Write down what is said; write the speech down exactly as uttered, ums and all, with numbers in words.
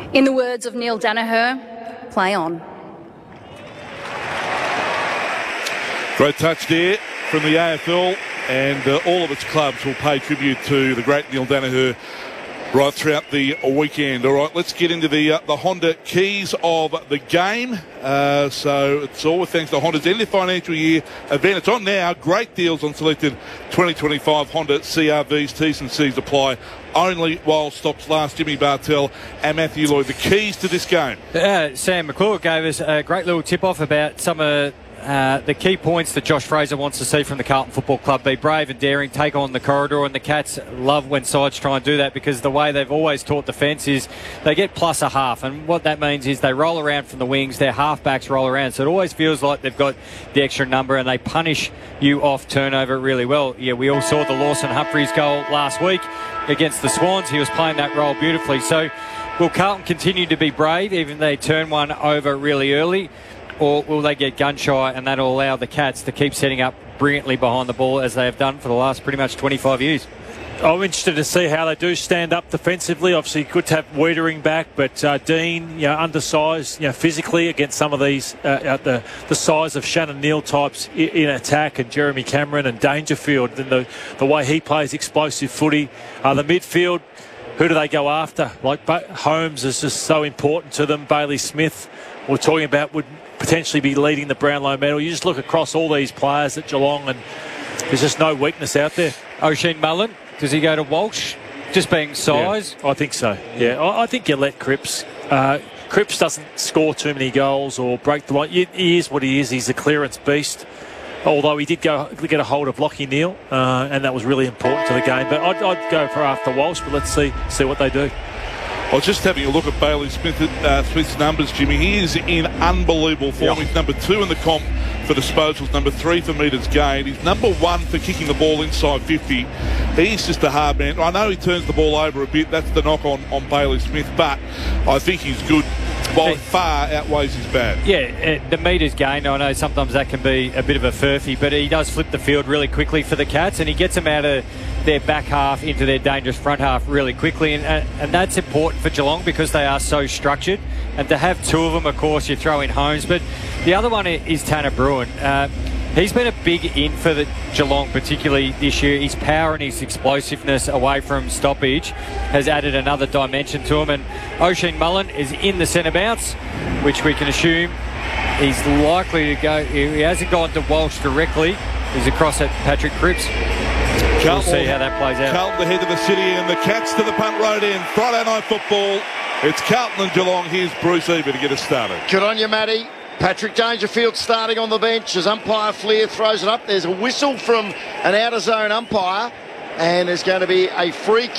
In the words of Neil Danaher, play on. Great touch there from the A F L, and uh, all of its clubs will pay tribute to the great Neil Danaher right throughout the weekend. All right, let's get into the uh, the Honda keys of the game. Uh, so it's all thanks to Honda's end of financial year event. It's on now. Great deals on selected twenty twenty-five Honda C R Vs. T's and C's apply only while stocks last. Jimmy Bartell and Matthew Lloyd, the keys to this game. Uh, Sam McClure gave us a great little tip-off about some of Uh, the key points that Josh Fraser wants to see from the Carlton Football Club: be brave and daring, take on the corridor, and the Cats love when sides try and do that, because the way they've always taught defence is they get plus a half, and what that means is they roll around from the wings, their half-backs roll around, so it always feels like they've got the extra number, and they punish you off turnover really well. Yeah, we all saw the Lawson Humphreys goal last week against the Swans. He was playing that role beautifully. So will Carlton continue to be brave even if they turn one over really early, or will they get gun-shy, and that'll allow the Cats to keep setting up brilliantly behind the ball as they have done for the last pretty much twenty-five years? I'm interested to see how they do stand up defensively. Obviously, good to have Wiedering back, but uh, Dean, you know, undersized, you know, physically against some of these, uh, at the the size of Shannon Neal types in, in attack, and Jeremy Cameron and Dangerfield, and the the way he plays explosive footy. Uh, the midfield, who do they go after? Like Holmes is just so important to them. Bailey Smith, we're talking about, would potentially be leading the Brownlow medal. You just look across all these players at Geelong, and there's just no weakness out there. O'Shane Mullen, does he go to Walsh? Just being size? Yeah, I think so. Yeah, I, I think you let Cripps. Uh, Cripps doesn't score too many goals or break the line. He is what he is. He's a clearance beast. Although he did go get a hold of Lockie Neal, uh, and that was really important to the game. But I'd, I'd go for after Walsh. But let's see see what they do. I was just having a look at Bailey Smith, uh, Smith's numbers, Jimmy. He is in unbelievable form. Yeah. He's number two in the comp for disposals, number three for metres gained. He's number one for kicking the ball inside fifty. He's just a hard man. I know he turns the ball over a bit. That's the knock on, on Bailey Smith. But I think he's good. By far outweighs his bad. Yeah, the metres gained, I know sometimes that can be a bit of a furphy, but he does flip the field really quickly for the Cats, and he gets them out of their back half into their dangerous front half really quickly, and, and that's important for Geelong because they are so structured. And to have two of them, of course, you throw in Holmes, but the other one is Tanner Bruin. Uh, He's been a big in for the Geelong, particularly this year. His power and his explosiveness away from stoppage has added another dimension to him. And O'Shane Mullen is in the centre bounce, which we can assume he's likely to go. He hasn't gone to Walsh directly. He's across at Patrick Cripps. We'll see how that plays out. Carlton the head of the city, and the Cats to the punt road end. Friday night football. It's Carlton and Geelong. Here's Bruce Eva to get us started. Good on you, Matty. Patrick Dangerfield starting on the bench as umpire Fleer throws it up. There's a whistle from an out-of-zone umpire, and there's going to be a free